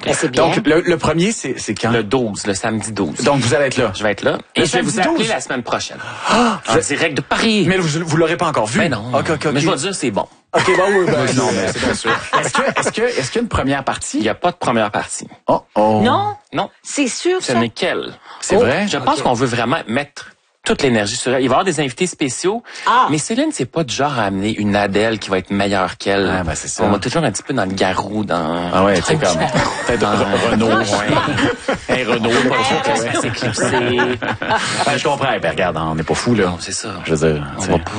C'est bien. Donc, le premier, c'est quand? Le 12, le samedi 12. Donc, vous allez être là. Je vais être là. Et je vais vous appeler la semaine prochaine. En direct de Paris. Mais vous l'aurez pas encore vu? Ben non. Okay. Mais je vais dire, c'est bon. OK, bon, oui, non, mais c'est bien sûr. Est-ce qu'il y a une première partie? Il n'y a pas de première partie. Oh. Non? Non. C'est sûr, Ce ça? n'est qu'elle. C'est vrai? Je pense qu'on veut vraiment mettre toute l'énergie sur elle. Il va y avoir des invités spéciaux. Mais Céline, c'est pas du genre à amener une Adèle qui va être meilleure qu'elle. Ah, ben c'est ça. On va toujours un petit peu dans le garou, dans... Ah ouais, tu sais, comme... Peut-être Renault, ouais. Un Renault, pas trop c'est éclipsé. Ben, je comprends. Ben, regarde, on n'est pas fou, là. Non, c'est ça. Je veux dire, On va pas...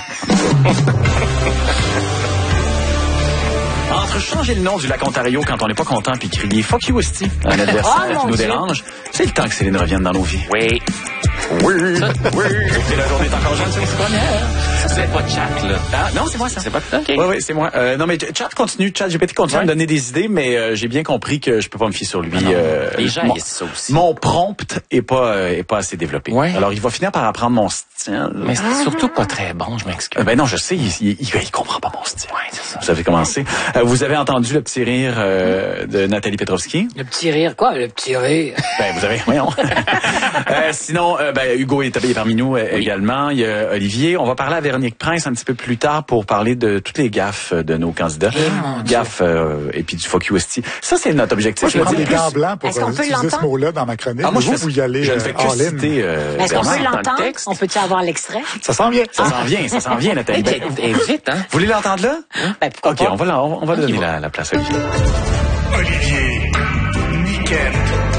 Entre changer le nom du lac Ontario quand on n'est pas content puis crier « Fuck you, Esti », un adversaire qui nous dérange, c'est le temps que Céline revienne dans nos vies. Oui. Oui. Et la journée est encore jeune, c'est première. C'est pas chat, là. Ah, non, c'est moi, ça. C'est pas... OK. Oui, c'est moi. Non, mais ChatGPT continue à me donner des idées, mais j'ai bien compris que je peux pas me fier sur lui. Les gens haïssent ça aussi. Mon prompt est pas assez développé. Ouais. Alors, il va finir par apprendre mon style. Mais c'est surtout pas très bon, je m'excuse. Ben non, je sais, il comprend pas mon style. Ouais, c'est ça. Vous avez commencé. Vous avez entendu le petit rire de Nathalie Petrovski? Le petit rire, quoi? Le petit rire? Ben, vous avez, voyons. Sinon, Hugo est parmi nous également. Il y a Olivier. On va parler à Véronique Prince un petit peu plus tard pour parler de toutes les gaffes de nos candidats. Gaffes et puis du fuck you esti. Ça, c'est notre objectif. Moi, je prends des gants blancs pour Est-ce qu'on peut utiliser ce l'entendre? mot-là dans ma chronique. Moi, vous y allez je ne fais que all-in. citer Est-ce qu'on peut Bernard. l'entendre? texte. On peut-y avoir l'extrait? Ça s'en vient. Ça s'en vient, Nathalie. Et vite, hein? Vous voulez l'entendre là? Ben, pourquoi OK, pas? on va donner la place à Olivier. Olivier, Niquette,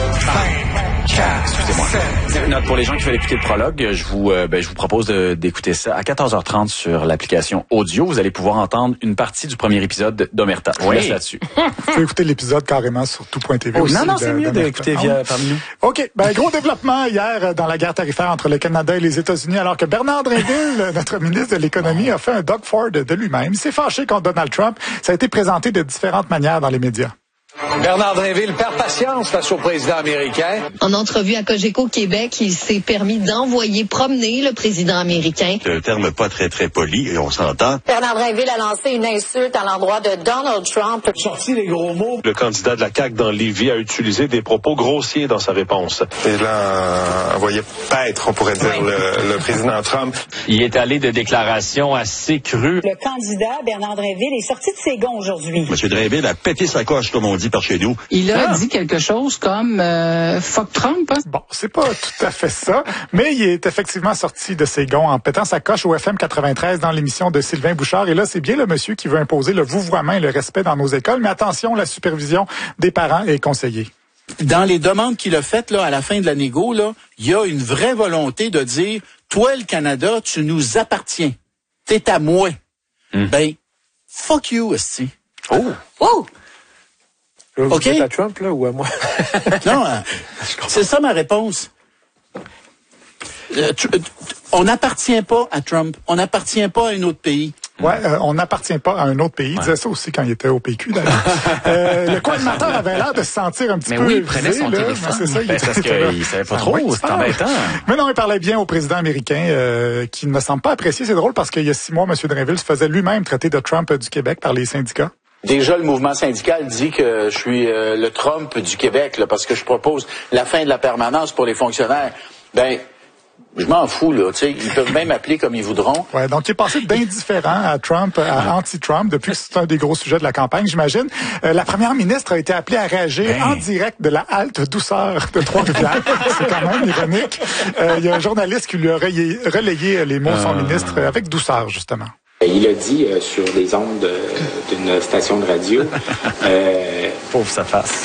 Excusez-moi. Une note pour les gens qui veulent écouter le prologue, je vous propose d'écouter ça à 14h30 sur l'application audio. Vous allez pouvoir entendre une partie du premier épisode d'Omerta. Je vous laisse là-dessus. Vous pouvez écouter l'épisode carrément sur tout.tv aussi. Non, c'est mieux d'écouter parmi nous. OK. Gros développement hier dans la guerre tarifaire entre le Canada et les États-Unis, alors que Bernard Drinville, notre ministre de l'Économie, a fait un Doug Ford de lui-même. Il s'est fâché contre Donald Trump. Ça a été présenté de différentes manières dans les médias. Bernard Drinville perd patience face au président américain. En entrevue à Cogeco Québec, il s'est permis d'envoyer promener le président américain. C'est un terme pas très poli, et on s'entend. Bernard Drinville a lancé une insulte à l'endroit de Donald Trump. Sorti les gros mots. Le candidat de la CAQ dans Lévis a utilisé des propos grossiers dans sa réponse. Il a envoyé paître, on pourrait dire, le président Trump. Il est allé de déclarations assez crues. Le candidat, Bernard Drinville, est sorti de ses gonds aujourd'hui. M. Drinville a pété sa coche, comme on dit par chez nous. Il a dit quelque chose comme fuck Trump. Hein? Bon, c'est pas tout à fait ça, mais il est effectivement sorti de ses gonds en pétant sa coche au FM 93 dans l'émission de Sylvain Bouchard. Et là, c'est bien le monsieur qui veut imposer le vouvoiement et le respect dans nos écoles, mais attention, la supervision des parents est conseillée. Dans les demandes qu'il a faites là, à la fin de la négo, là, il y a une vraie volonté de dire, toi, le Canada, tu nous appartiens. T'es à moi. Ben, fuck you, esti. Oh! Vous OK. êtes à Trump, là, ou à moi? Non, c'est ça ma réponse. On n'appartient pas à Trump. On n'appartient pas à un autre pays. Ouais, on n'appartient pas à un autre pays. Il disait ça aussi quand il était au PQ, d'ailleurs. Le co-animateur avait l'air de se sentir un petit peu... Mais oui, il prenait visé, son là. téléphone. C'est ça, Parce qu'il savait pas trop, c'est embêtant. Mais non, il parlait bien au président américain, qui ne semble pas apprécier. C'est drôle parce qu'il y a 6 mois, M. Drinville se faisait lui-même traiter de Trump du Québec par les syndicats. Déjà, le mouvement syndical dit que je suis le Trump du Québec, là, parce que je propose la fin de la permanence pour les fonctionnaires. Ben, je m'en fous, là, tu sais, ils peuvent même appeler comme ils voudront. Ouais, donc il est passé d'indifférent à Trump, à anti-Trump, depuis que c'est un des gros sujets de la campagne, j'imagine. La première ministre a été appelée à réagir en direct de la halte douceur de Trois-Rivières. C'est quand même ironique. Il y a un journaliste qui lui a relayé les mots de son ministre avec douceur, justement. Il a dit sur les ondes d'une station de radio. Pauvre sa face.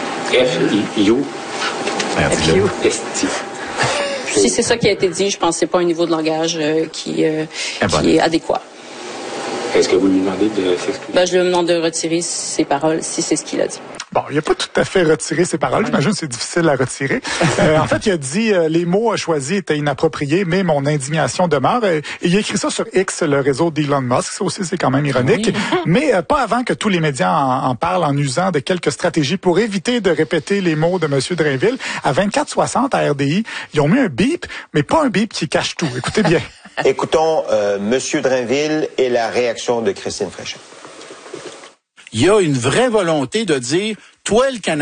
Esti. Si c'est ça qui a été dit, je pense que c'est pas un niveau de langage qui est adéquat. Est-ce que vous lui demandez de s'excuser? Je lui demande de retirer ses paroles si c'est ce qu'il a dit. Bon, il n'a pas tout à fait retiré ses paroles. J'imagine que c'est difficile à retirer. En fait, il a dit les mots choisis étaient inappropriés, mais mon indignation demeure. Et il a écrit ça sur X, le réseau d'Elon Musk. Ça aussi, c'est quand même ironique. Oui. Mais pas avant que tous les médias en parlent en usant de quelques stratégies pour éviter de répéter les mots de M. Drinville. À 24h60 à RDI, ils ont mis un bip, mais pas un bip qui cache tout. Écoutez bien. Écoutons M. Drinville et la réaction de Christine Fréchette. Il y a une vraie volonté de dire, toi, le Canada,